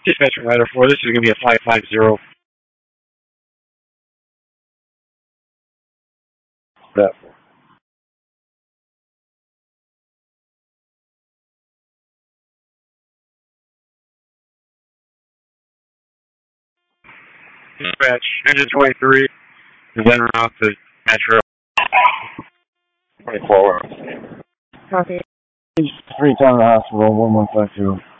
Dispatch Rider 4, this is going to be a 550. That. Dispatch, engine 23, and then route to Metro. 24. Copy. 3 Town Hospital, 1152.